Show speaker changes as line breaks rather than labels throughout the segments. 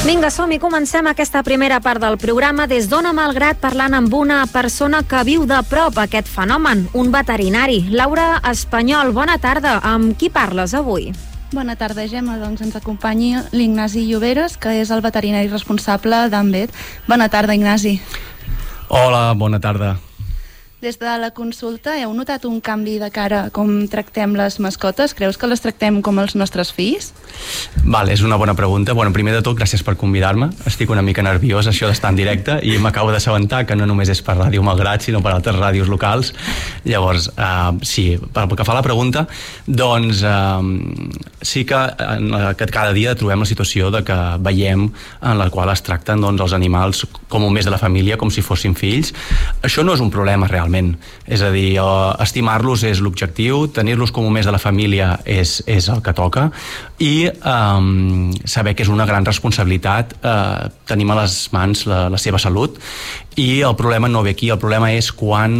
Vinga, som-hi, comencem aquesta primera part del programa des d'Ona Malgrat, parlant amb una persona que viu de prop aquest fenomen, un veterinari. Laura Espanyol, bona tarda. Amb qui parles avui?
Bona tarda, Gemma. Doncs ens acompanyi l'Ignasi Lloberes, que és el veterinari responsable d'Ambet. Bona tarda, Ignasi.
Hola, bona tarda.
Des de la consulta, heu notat un canvi de cara a com tractem les mascotes? Creus que les tractem com els nostres fills?
Vale, és una bona pregunta. Bueno, primer de tot, gràcies per convidar-me. Estic una mica nerviós, això d'estar en directe, i m'acabo d'assabentar que no només és per Ràdio Malgrat, sinó per altres ràdios locals. Llavors, sí, pel que fa a la pregunta, doncs sí que cada dia trobem la situació de que veiem en la qual es tracten els animals com un més de la família, com si fossin fills. Això no és un problema realment. És a dir, estimar-los és l'objectiu, tenir-los com un més de la família és el que toca, i saber que és una gran responsabilitat. Tenim a les mans la seva salut, i el problema no ve aquí. El problema és quan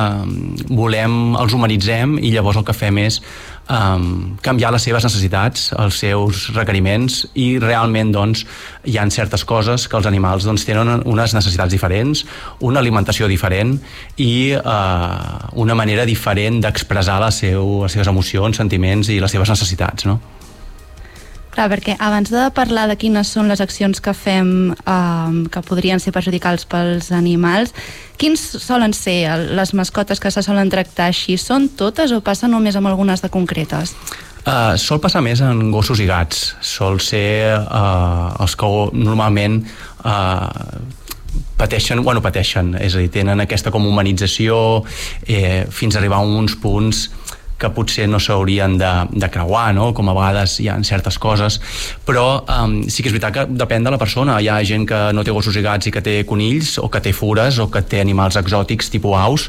els humanitzem i llavors el que fem és canviar les seves necessitats, els seus requeriments, i realment hi ha certes coses que els animals tenen unes necessitats diferents, una alimentació diferent i una manera diferent d'expressar les seves emocions, sentiments i les seves necessitats, no?
Clar, perquè abans de parlar de quines són les accions que fem que podrien ser perjudicals pels animals, quins solen ser les mascotes que se solen tractar així? Són totes o passa només amb algunes de concretes?
Sol passar més en gossos i gats. Sol ser els que normalment pateixen, és a dir, tenen aquesta com humanització fins a arribar a uns punts que potser no s'haurien de creuar, no? Com a vegades hi ha certes coses, però sí que és veritat que depèn de la persona. Hi ha gent que no té gossos i gats i que té conills, o que té fures, o que té animals exòtics tipus aus,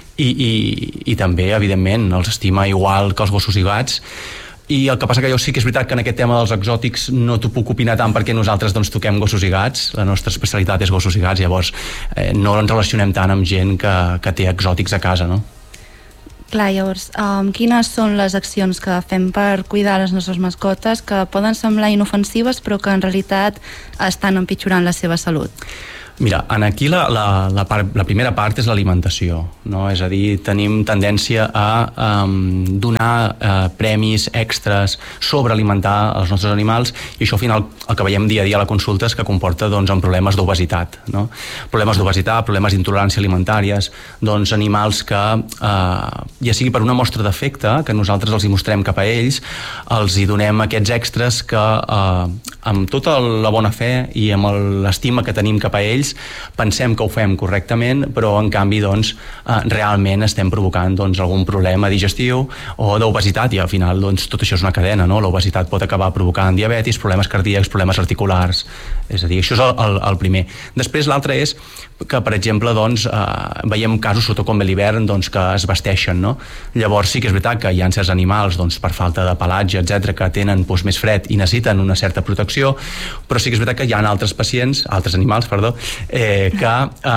i també, evidentment, els estima igual que els gossos i gats. I el que passa que jo sí que és veritat que en aquest tema dels exòtics no t'ho puc opinar tant, perquè nosaltres toquem gossos i gats, la nostra especialitat és gossos i gats, llavors no ens relacionem tant amb gent que té exòtics a casa, no?
Clar, llavors, quines són les accions que fem per cuidar les nostres mascotes que poden semblar inofensives però que en realitat estan empitjorant la seva salut?
Mira, aquí la primera part és l'alimentació, no? És a dir, tenim tendència a donar premis extras sobre alimentar els nostres animals, i això al final el que veiem dia a dia a la consulta és que comporta en problemes d'obesitat, no? Problemes d'obesitat, problemes d'intolerància alimentàries, animals que ja sigui per una mostra d'afecte que nosaltres els hi mostrem cap a ells, els hi donem aquests extras que amb tota la bona fe i amb l'estima que tenim cap a ells pensem que ho fem correctament, però en canvi realment estem provocant algun problema digestiu o d'obesitat, i al final tot això és una cadena, no? L'obesitat pot acabar provocant diabetis, problemes cardíacs, problemes articulars. És a dir, això és el primer. Després l'altre és que, per exemple, veiem casos, sobretot com a l'hivern, que es vesteixen, no? Llavors sí que és veritat que hi ha certs animals per falta de pelatge, etc., que tenen més fred i necessiten una certa protecció, però sí que és veritat que hi ha altres animals, que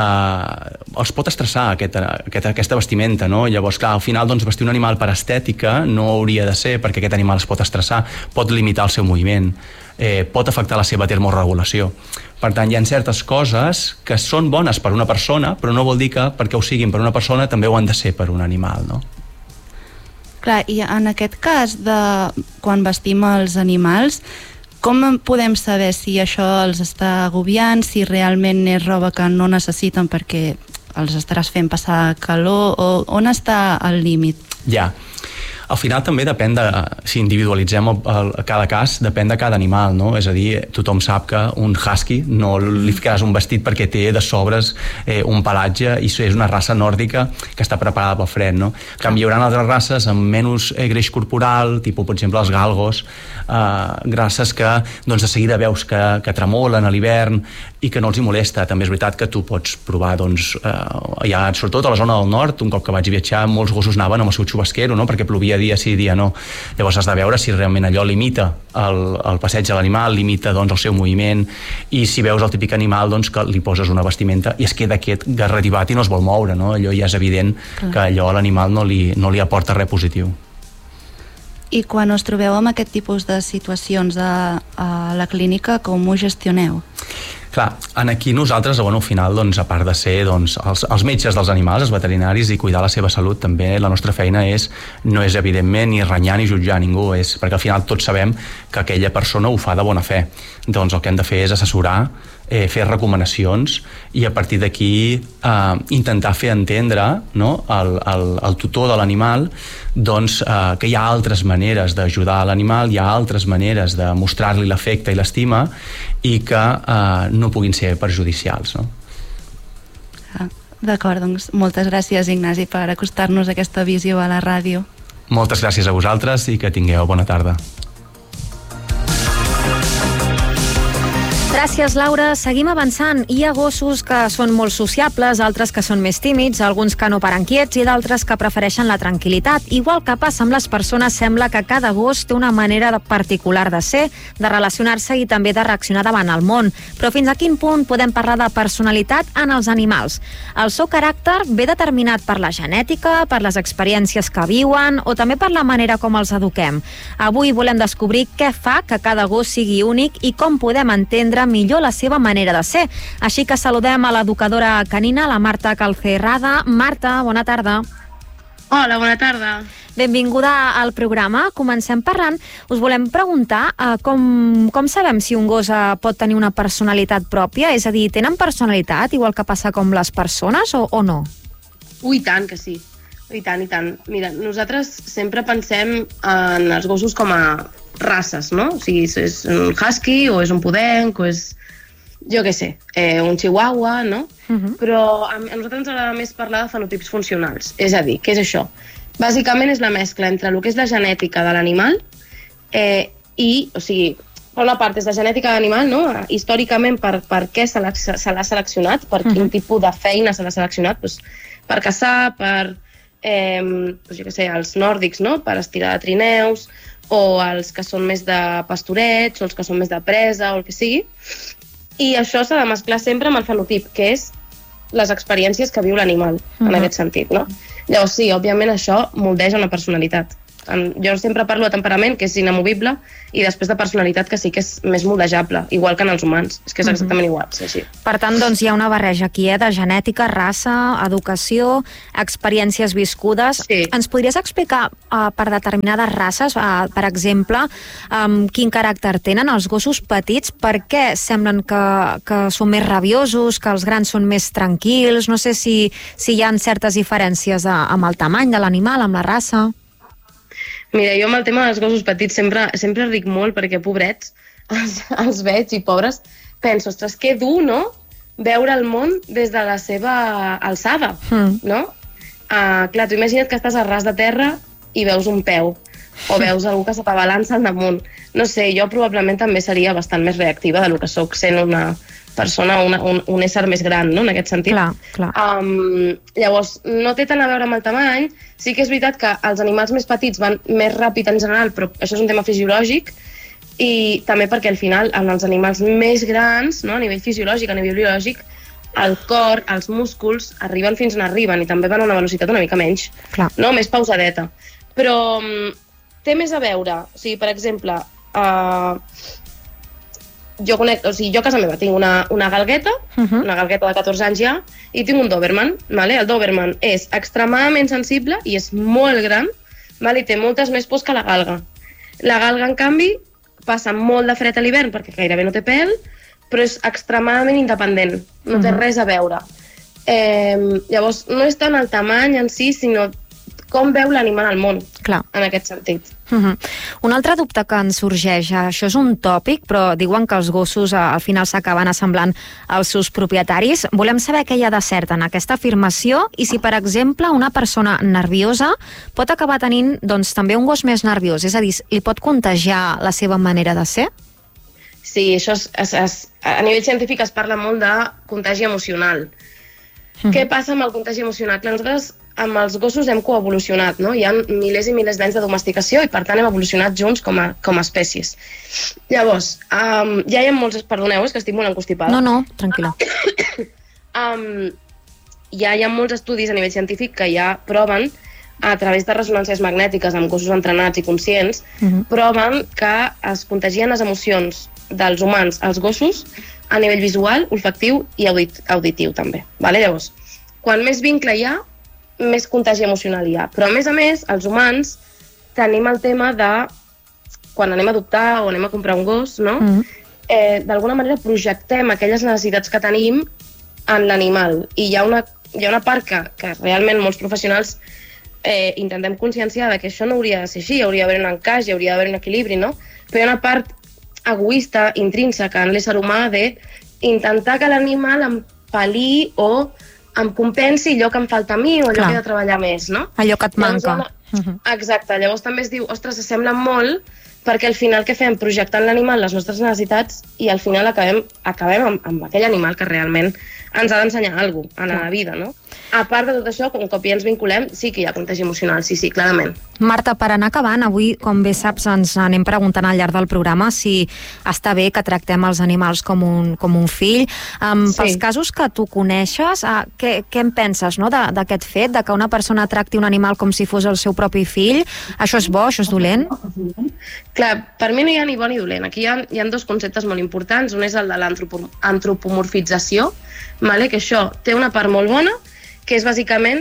els pot estressar aquesta vestimenta, no? Llavors, clar, al final vestir un animal per estètica no hauria de ser, perquè aquest animal es pot estressar, pot limitar el seu moviment, pot afectar la seva termorregulació. Per tant, hi ha certes coses que són bones per una persona, però no vol dir que perquè ho siguin per una persona també ho han de ser per un animal, no?
Clar, i en aquest cas de quan vestim els animals, com podem saber si això els està agobiant, si realment és roba que no necessiten perquè els estaràs fent passar calor, o on està el límit?
Ja. Al final també depèn si individualitzem cada cas, depèn de cada animal, no? És a dir, tothom sap que un husky no li ficaràs un vestit perquè té de sobres un pelatge, i és una raça nòrdica que està preparada pel fred, no? En canvi, hi haurà altres races amb menys greix corporal, tipus, per exemple, els galgos, races que de seguida veus que tremolen a l'hivern i que no els hi molesta. També és veritat que tu pots provar, sobretot a la zona del nord, un cop que vaig viatjar, molts gossos anaven amb el seu xubasquero, no? Perquè plovia dia sí, dia no. Llavors has de veure si realment allò limita el passeig de l'animal, limita el seu moviment, i si veus el típic animal que li poses una vestimenta i es queda aquest garrativat i no es vol moure, no? Allò ja és evident que allò a l'animal no li aporta res positiu.
I quan us trobeu amb aquest tipus de situacions a la clínica, com ho gestioneu?
Clar, aquí nosaltres, al final, a part de ser els metges dels animals, els veterinaris, i cuidar la seva salut, també la nostra feina no és evidentment ni renyar ni jutjar ningú, perquè al final tots sabem que aquella persona ho fa de bona fe. Doncs el que hem de fer és assessorar, fer recomanacions i a partir d'aquí intentar fer entendre al tutor de l'animal que hi ha altres maneres d'ajudar l'animal, hi ha altres maneres de mostrar-li l'afecte i l'estima i que no puguin ser perjudicials, no?
D'acord, doncs moltes gràcies, Ignasi, per acostar-nos a aquesta visió a la ràdio.
Moltes gràcies a vosaltres i que tingueu bona tarda.
Gràcies, Laura. Seguim avançant. Hi ha gossos que són molt sociables, altres que són més tímids, alguns que no paren quiets i d'altres que prefereixen la tranquil·litat. Igual que passa amb les persones, sembla que cada gos té una manera particular de ser, de relacionar-se i també de reaccionar davant el món. Però fins a quin punt podem parlar de personalitat en els animals? El seu caràcter ve determinat per la genètica, per les experiències que viuen o també per la manera com els eduquem. Avui volem descobrir què fa que cada gos sigui únic i com podem entendre millor la seva manera de ser. Així que saludem a l'educadora canina, la Marta Calcerrada. Marta, bona tarda.
Hola, bona tarda.
Benvinguda al programa. Comencem parlant. Us volem preguntar com sabem si un gos pot tenir una personalitat pròpia? És a dir, tenen personalitat, igual que passa com les persones, o no?
Ui, tant que sí. I tant, i tant. Mira, nosaltres sempre pensem en els gossos com a races, no? O sigui, és un husky, o és un podenc, o és, jo què sé, un chihuahua, no? Però a nosaltres ens agrada més parlar de fenotips funcionals. És a dir, què és això? Bàsicament és la mescla entre el que és la genètica de l'animal o sigui, per una part és la genètica de l'animal, no? Històricament per què se l'ha seleccionat, per quin tipus de feina se l'ha seleccionat, doncs, per caçar, per, jo què sé, els nòrdics, no? Per estirar de trineus, o els que són més de pastoreig, o els que són més de presa, o el que sigui. I això s'ha de mesclar sempre amb el fenotip, que és les experiències que viu l'animal, en aquest sentit, no? Llavors, sí, òbviament això moldeja una personalitat. Jo sempre parlo de temperament, que és inamovible, i després de personalitat, que sí que és més moldejable, igual que en els humans. És que és exactament igual, és així.
Per tant, doncs, hi ha una barreja aquí, de genètica, raça, educació, experiències viscudes.
Sí.
Ens podries explicar per determinades races, per exemple, quin caràcter tenen els gossos petits? Per què semblen que són més rabiosos, que els grans són més tranquils? No sé si hi ha certes diferències amb el tamany de l'animal, amb la raça.
Mira, jo amb el tema dels gossos petits sempre ric molt perquè, pobrets, els veig i pobres, penso, ostres, que dur, no?, veure el món des de la seva alçada, no? Clar, tu imagina't que estàs a ras de terra i veus un peu, o veus algú que se t'abalança al damunt. No sé, jo probablement també seria bastant més reactiva del que soc sent una persona, un ésser més gran, no?, en aquest sentit.
Clar.
Llavors, no té tant a veure amb el tamany. Sí que és veritat que els animals més petits van més ràpid en general, però això és un tema fisiològic, i també perquè al final, en els animals més grans, no?, a nivell fisiològic, a nivell biològic, el cor, els músculs, arriben fins on arriben, i també van a una velocitat una mica menys, no?, més pausadeta. Però té més a veure, o sigui, per exemple, jo a casa meva tinc una galgueta, una galgueta de 14 anys ja, i tinc un Doberman, vale? El Doberman és extremadament sensible i és molt gran, vale? I té moltes més pors que la galga. La galga, en canvi, passa molt de fred a l'hivern perquè gairebé no té pèl, però és extremadament independent, no té res a veure. Llavors, no és tant el tamany en si, sinó com veu l'animal al món, en aquest sentit.
Un altre dubte que ens sorgeix, això és un tòpic, però diuen que els gossos al final s'acaben assemblant als seus propietaris. Volem saber què hi ha de cert en aquesta afirmació i si, per exemple, una persona nerviosa pot acabar tenint també un gos més nerviós, és a dir, li pot contagiar la seva manera de ser?
Sí, això a nivell científic es parla molt de contagi emocional. Què passa amb el contagi emocional? Clar, nosaltres amb els gossos hem coevolucionat, no? Hi ha milers i milers d'anys de domesticació i per tant hem evolucionat junts com a espècies. Llavors, ja hi ha molts... Perdoneu, és que estic molt encostipada.
No, tranquil·la.
Ja hi ha molts estudis a nivell científic que ja proven a través de ressonàncies magnètiques amb gossos entrenats i conscients, proven que es contagien les emocions dels humans als gossos a nivell visual, olfactiu i auditiu també. Vale? Llavors, quan més vincle hi ha, més contagi emocional hi ha. Però a més, els humans tenim el tema de quan anem a adoptar o anem a comprar un gos, no? D'alguna manera projectem aquelles necessitats que tenim en l'animal. I hi ha una part que realment molts professionals intentem conscienciar que això no hauria de ser així, hauria d'haver un encaix, hi hauria d'haver un equilibri, no? Però hi ha una part egoista, intrínseca en l'ésser humà d'intentar que l'animal em pal·li o em compensi allò que em falta a mi o allò que he de treballar més, no?
Allò que et manca.
Exacte, llavors també es diu, ostres, s'assemblen molt perquè al final què fem? Projectant l'animal les nostres necessitats i al final acabem amb aquell animal que realment ens ha d'ensenyar alguna cosa en la vida, no? A part de tot això, un cop ja ens vinculem, sí que hi ha contagi emocional, sí, clarament.
Marta, per anar acabant, avui, com bé saps, ens anem preguntant al llarg del programa si està bé que tractem els animals com un fill. Pels casos que tu coneixes, què en penses, no, d'aquest fet, de que una persona tracti un animal com si fos el seu propi fill? Això és bo, això és dolent?
Clar, per mi no hi ha ni bo ni dolent. Aquí hi ha dos conceptes molt importants. Un és el de l'antropomorfització, que això té una part molt bona, que és bàsicament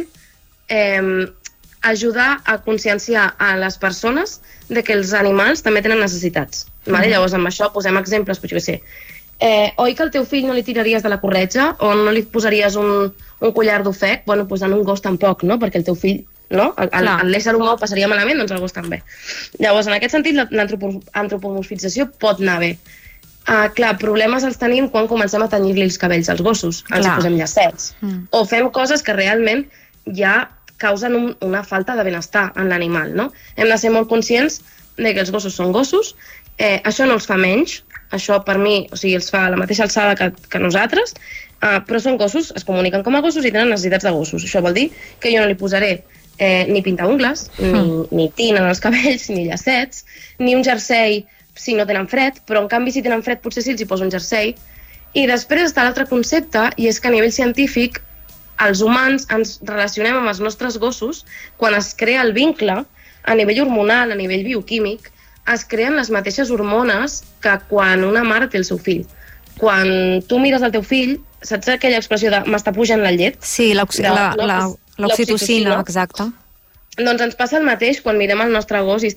ajudar a conscienciar a les persones de que els animals també tenen necessitats. Llavors, amb això posem exemples, però jo què sé. Oi que al teu fill no li tiraries de la corretja o no li posaries un collar d'ofec? Bueno, doncs en un gos tampoc, no? Perquè el teu fill, no? L'ésser humà ho passaria malament, doncs el gos també. Llavors, en aquest sentit, l'antropomorfització pot anar bé. Clar, problemes els tenim quan comencem a tenyir-li els cabells als gossos, ens posem llacets, o fem coses que realment ja causen una falta de benestar en l'animal, no? Hem de ser molt conscients de que els gossos són gossos, això no els fa menys, això per mi, o sigui, els fa a la mateixa alçada que nosaltres, però són gossos, es comuniquen com a gossos i tenen necessitats de gossos. Això vol dir que jo no li posaré ni pintaungles, ni tint en els cabells, ni llacets, ni un jersei si no tenen fred, però en canvi si tenen fred potser sí els hi poso un jersei. I després està l'altre concepte, i és que a nivell científic els humans ens relacionem amb els nostres gossos quan es crea el vincle a nivell hormonal, a nivell bioquímic, es creen les mateixes hormones que quan una mare té el seu fill. Quan tu mires el teu fill, saps aquella expressió de m'està pujant la llet?
Sí, l'oxitocina, exacte.
Doncs ens passa el mateix quan mirem el nostre gos i